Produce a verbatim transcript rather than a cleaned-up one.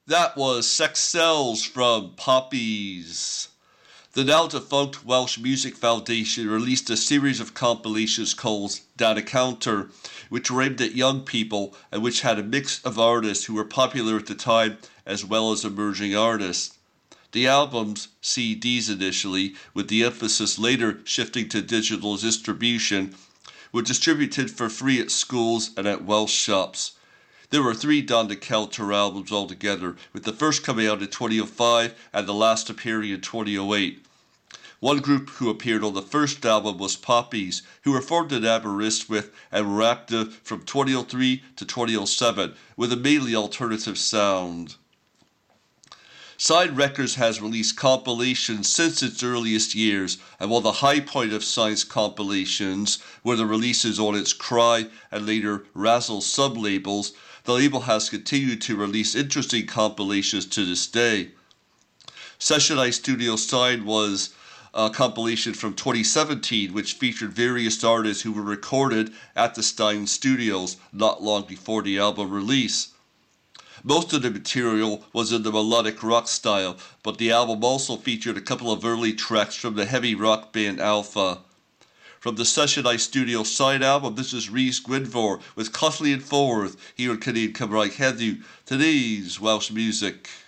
That was Sex Cells from Poppies. The now defunct Welsh Music Foundation released a series of compilations called Down a Counter, which were aimed at young people and which had a mix of artists who were popular at the time as well as emerging artists. The albums, C Ds initially, with the emphasis later shifting to digital distribution, were distributed for free at schools and at Welsh shops. There were three Down a Counter albums altogether, with the first coming out in twenty oh five and the last appearing in twenty oh eight. One group who appeared on the first album was Poppies, who were formed in Aberystwyth and were active from twenty oh three to twenty oh seven, with a mainly alternative sound. Sign Records has released compilations since its earliest years, and while the high point of Sign's compilations were the releases on its Cry and later Razzle sub-labels, the label has continued to release interesting compilations to this day. Session I Studio Sign was a compilation from twenty seventeen which featured various artists who were recorded at the Stein Studios not long before the album release. Most of the material was in the melodic rock style, but the album also featured a couple of early tracks from the heavy rock band Alpha. From the Session I Studio Sign album, this is Rhys Gwynfor with Costly and Forth here on Canadian Cymraeg Heddiw, today's Welsh music.